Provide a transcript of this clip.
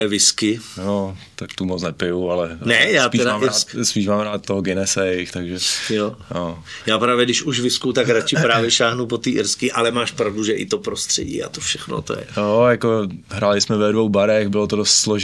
whisky. No, tak tu moc nepiju, ale ne, já spíš mám rád toho Guinnessa jejich, takže... Jo. No. Já právě, když už whisku, tak radši právě šáhnu po té irsky, ale máš pravdu, že i to prostředí a to všechno to je. Jo, jako hráli jsme ve 2 barech, bylo to dost složité.